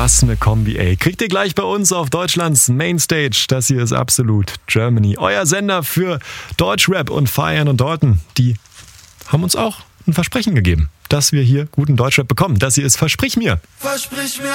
Was eine Kombi, ey. Kriegt ihr gleich bei uns auf Deutschlands Mainstage. Das hier ist Absolut Germany. Euer Sender für Deutschrap und Feiern und Dalton. Die haben uns auch ein Versprechen gegeben, dass wir hier guten Deutschrap bekommen. Das hier ist Versprich mir. Versprich mir